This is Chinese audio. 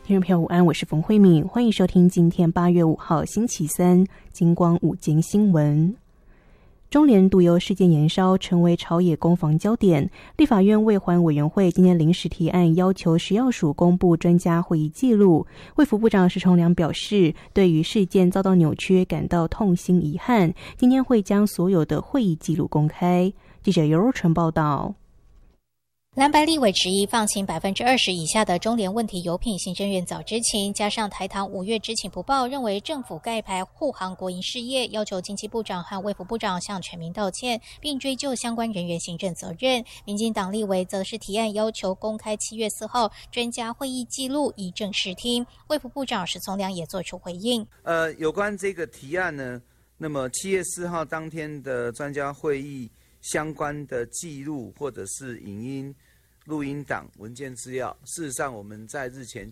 听众朋友午安，我是冯慧敏，欢迎收听今天8月5号星期三金光午间新闻。中联毒油事件延烧，成为朝野攻防焦点。立法院卫环委员会今天临时提案，要求食药署公布专家会议记录。卫福部长石崇良表示，对于事件遭到扭曲感到痛心遗憾，今天会将所有的会议记录公开。记者尤若纯报道。 蓝白立委质疑放轻20%以下的中联问题油品，行政院早知情，加上台糖5月知情不报，认为政府盖牌护航国营事业，要求经济部长和卫福部长向全民道歉，并追究相关人员行政责任。民进党立委则是提案要求公开7月4号专家会议记录，以正视听。卫福部长石崇良也做出回应。 有关这个提案呢，那么7月4号当天的专家会议相关的记录或者是影音、录音档、文件资料，事实上我们在日前